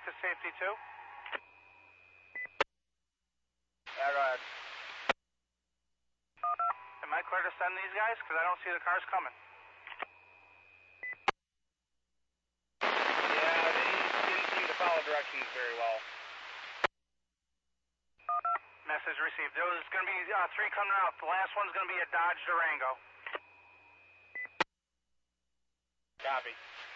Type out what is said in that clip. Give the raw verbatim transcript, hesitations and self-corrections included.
to safety two. Yeah, go ahead. Am I clear to send these guys? Because I don't see the cars coming. Yeah, they didn't seem to follow directions very well. Message received. There's going to be uh, three coming out. The last one's going to be a Dodge Durango. Copy.